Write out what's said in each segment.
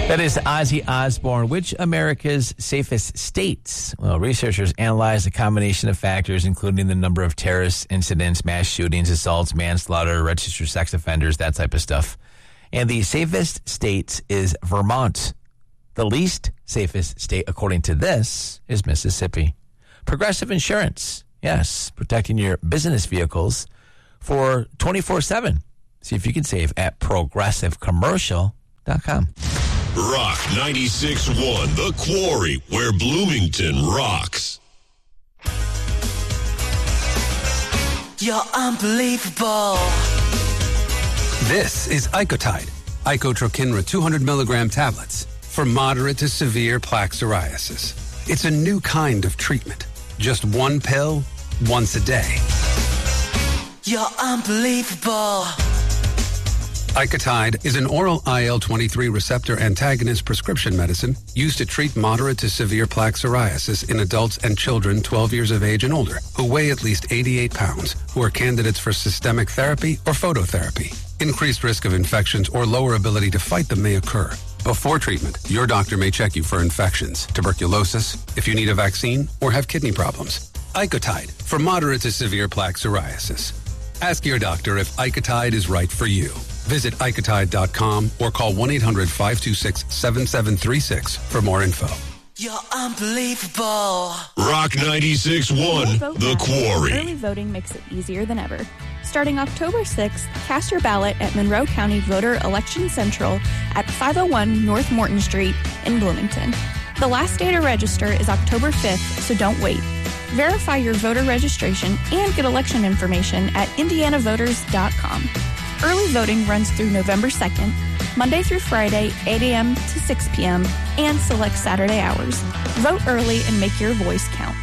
That is Ozzy Osbourne. Which America's safest states? Well, researchers analyzed a combination of factors, including the number of terrorist incidents, mass shootings, assaults, manslaughter, registered sex offenders, that type of stuff. And the safest state is Vermont. The least safest state, according to this, is Mississippi. Progressive Insurance. Yes, protecting your business vehicles for 24/7. See if you can save at progressivecommercial.com. Rock 96.1, The Quarry, where Bloomington rocks. You're unbelievable. This is Icotide, Icotrokinra 200 milligram tablets for moderate to severe plaque psoriasis. It's a new kind of treatment. Just one pill, once a day. You're unbelievable. Icotide is an oral IL-23 receptor antagonist prescription medicine used to treat moderate to severe plaque psoriasis in adults and children 12 years of age and older who weigh at least 88 pounds, who are candidates for systemic therapy or phototherapy. Increased risk of infections or lower ability to fight them may occur. Before treatment, your doctor may check you for infections, tuberculosis, if you need a vaccine, or have kidney problems. Icotide for moderate to severe plaque psoriasis. Ask your doctor if Icotide is right for you. Visit Icotide.com or call 1-800-526-7736 for more info. You're unbelievable. Rock 96.1, The Quarry. Early voting makes it easier than ever. Starting October 6th, cast your ballot at Monroe County Voter Election Central at 501 North Morton Street in Bloomington. The last day to register is October 5th, so don't wait. Verify your voter registration and get election information at indianavoters.com. Early voting runs through November 2nd, Monday through Friday, 8 a.m. to 6 p.m., and select Saturday hours. Vote early and make your voice count.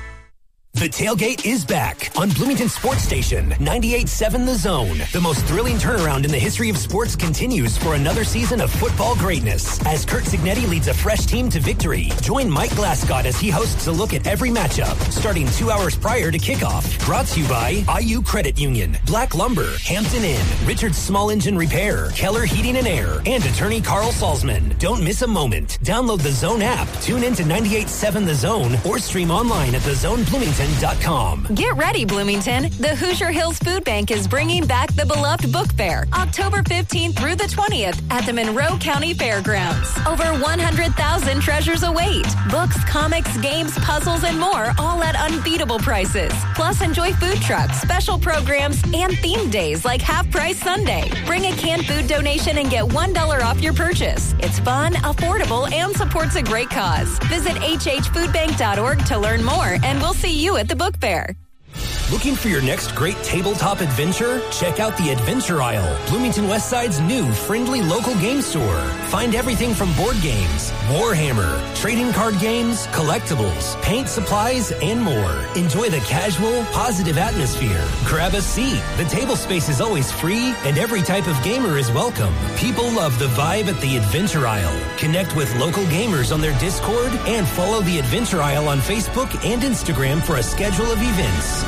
The tailgate is back on Bloomington Sports Station, 98.7 The Zone. The most thrilling turnaround in the history of sports continues for another season of football greatness. As Kurt Signetti leads a fresh team to victory, join Mike Glasgow as he hosts a look at every matchup, starting 2 hours prior to kickoff. Brought to you by IU Credit Union, Black Lumber, Hampton Inn, Richard's Small Engine Repair, Keller Heating and Air, and attorney Carl Salzman. Don't miss a moment. Download the Zone app, tune in to 98.7 The Zone, or stream online at thezonebloomington.com. Get ready, Bloomington. The Hoosier Hills Food Bank is bringing back the beloved Book Fair, October 15th through the 20th at the Monroe County Fairgrounds. Over 100,000 treasures await. Books, comics, games, puzzles, and more, all at unbeatable prices. Plus, enjoy food trucks, special programs, and theme days like Half Price Sunday. Bring a canned food donation and get $1 off your purchase. It's fun, affordable, and supports a great cause. Visit hhfoodbank.org to learn more, and we'll see you at the book fair. Looking for your next great tabletop adventure? Check out the Adventure Isle, Bloomington Westside's new friendly local game store. Find everything from board games, Warhammer, trading card games, collectibles, paint supplies, and more. Enjoy the casual, positive atmosphere. Grab a seat. The table space is always free, and every type of gamer is welcome. People love the vibe at the Adventure Isle. Connect with local gamers on their Discord and follow the Adventure Isle on Facebook and Instagram for a schedule of events.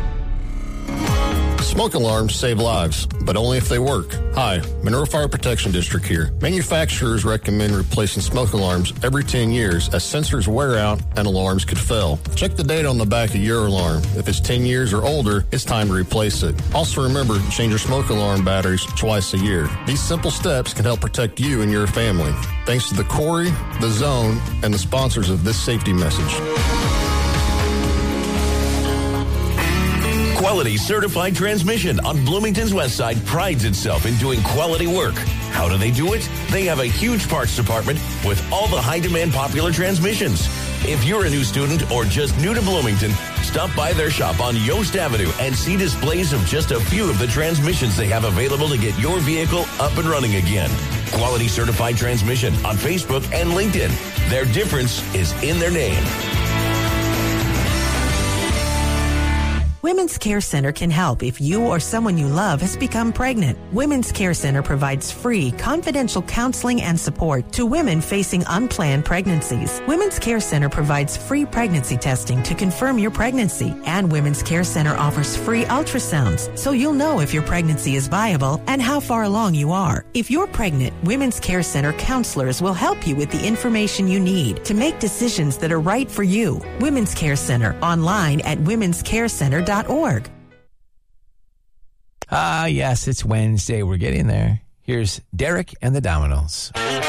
Smoke alarms save lives, but only if they work. Hi, Monroe Fire Protection District here. Manufacturers recommend replacing smoke alarms every 10 years as sensors wear out and alarms could fail. Check the data on the back of your alarm. If it's 10 years or older, it's time to replace it. Also remember to change your smoke alarm batteries twice a year. These simple steps can help protect you and your family. Thanks to the Quarry, the Zone, and the sponsors of this safety message. Quality Certified Transmission on Bloomington's Westside prides itself in doing quality work. How do they do it? They have a huge parts department with all the high-demand popular transmissions. If you're a new student or just new to Bloomington, stop by their shop on Yost Avenue and see displays of just a few of the transmissions they have available to get your vehicle up and running again. Quality Certified Transmission on Facebook and LinkedIn. Their difference is in their name. Women's Care Center can help if you or someone you love has become pregnant. Women's Care Center provides free, confidential counseling and support to women facing unplanned pregnancies. Women's Care Center provides free pregnancy testing to confirm your pregnancy, and Women's Care Center offers free ultrasounds, so you'll know if your pregnancy is viable and how far along you are. If you're pregnant, Women's Care Center counselors will help you with the information you need to make decisions that are right for you. Women's Care Center, online at womenscarecenter.org. Yes, it's Wednesday. We're getting there. Here's Derek and the Dominoes.